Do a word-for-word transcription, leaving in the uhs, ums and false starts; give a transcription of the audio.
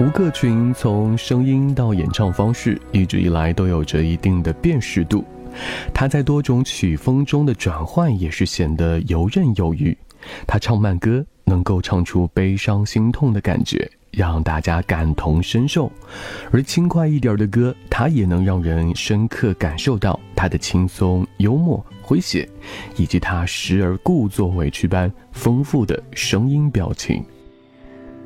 吴克群从声音到演唱方式一直以来都有着一定的辨识度，他在多种曲风中的转换也是显得游刃有余。他唱慢歌能够唱出悲伤心痛的感觉，让大家感同身受，而轻快一点的歌，他也能让人深刻感受到他的轻松、幽默、诙谐，以及他时而故作委屈般丰富的声音表情。